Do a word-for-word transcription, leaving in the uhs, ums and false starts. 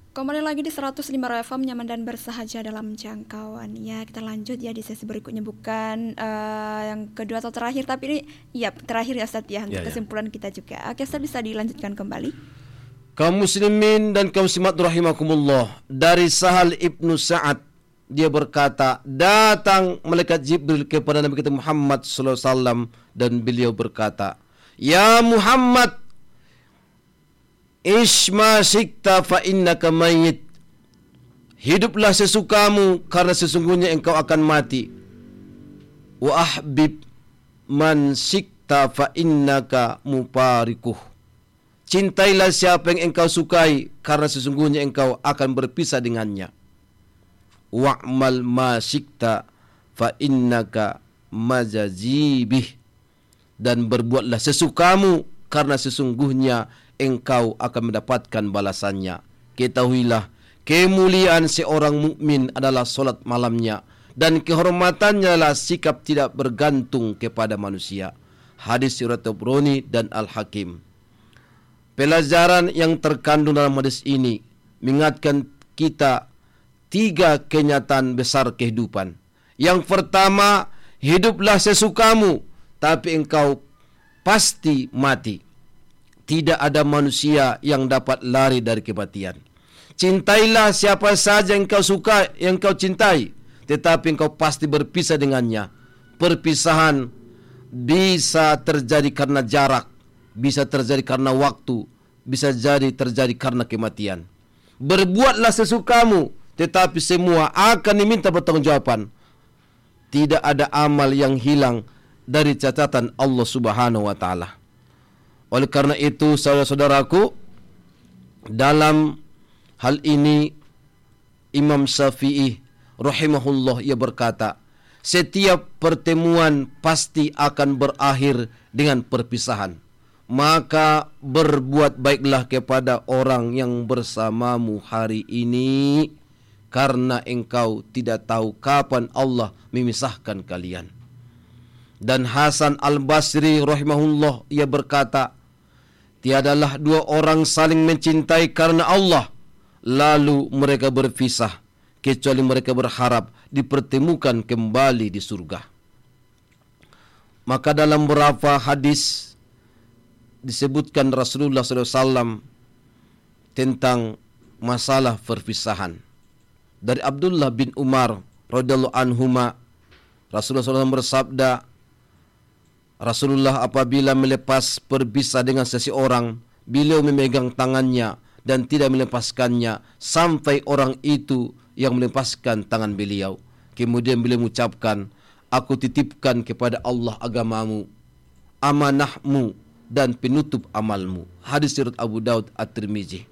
Kembali lagi di seratus lima F M, nyaman dan bersahaja dalam jangkauan. Ya, kita lanjut ya di sesi berikutnya, bukan uh, yang kedua atau terakhir, tapi ini ya terakhir ya Ustaz ya, untuk ya, kesimpulan ya. Kita juga. Oke Ustaz, bisa dilanjutkan kembali. Kaum muslimin dan kaum muslimat rahimakumullah, dari Sahal Ibnu Sa'ad, dia berkata, datang malaikat Jibril kepada Nabi kita Muhammad sallallahu alaihi wasallam dan beliau berkata, "Ya Muhammad, Ishma sikta fa innaka mayyit." Hiduplah sesukamu karena sesungguhnya engkau akan mati. Wa ahbib man sikta fa innaka muparikuh. Cintailah siapa yang engkau sukai karena sesungguhnya engkau akan berpisah dengannya. Wa'mal ma sikta fa innaka majazibih. Dan berbuatlah sesukamu karena sesungguhnya engkau akan mendapatkan balasannya. Ketahuilah, kemuliaan seorang mukmin adalah solat malamnya, dan kehormatannya adalah sikap tidak bergantung kepada manusia. Hadis riwayat Tabrani dan Al-Hakim. Pelajaran yang terkandung dalam hadis ini mengingatkan kita tiga kenyataan besar kehidupan. Yang pertama, hiduplah sesukamu, tapi engkau pasti mati. Tidak ada manusia yang dapat lari dari kematian. Cintailah siapa saja yang kau suka, yang kau cintai, tetapi engkau pasti berpisah dengannya. Perpisahan bisa terjadi karena jarak, bisa terjadi karena waktu, bisa jadi terjadi karena kematian. Berbuatlah sesukamu, tetapi semua akan diminta pertanggungjawaban. Tidak ada amal yang hilang dari catatan Allah Subhanahu wa taala. Oleh karena itu, saudara-saudaraku, dalam hal ini Imam Syafi'i rahimahullah ia berkata, setiap pertemuan pasti akan berakhir dengan perpisahan. Maka berbuat baiklah kepada orang yang bersamamu hari ini, karena engkau tidak tahu kapan Allah memisahkan kalian. Dan Hasan Al-Basri rahimahullah ia berkata, tiadalah dua orang saling mencintai karena Allah, lalu mereka berpisah, kecuali mereka berharap dipertemukan kembali di surga. Maka dalam beberapa hadis disebutkan Rasulullah shallallahu alaihi wasallam tentang masalah perpisahan. Dari Abdullah bin Umar radhiyallahu anhuma, Rasulullah shallallahu alaihi wasallam bersabda, Rasulullah apabila melepas berpisah dengan seseorang, beliau memegang tangannya dan tidak melepaskannya sampai orang itu yang melepaskan tangan beliau. Kemudian beliau mengucapkan, aku titipkan kepada Allah agamamu, amanahmu, dan penutup amalmu. Hadis riwayat Abu Daud At-Tirmizi.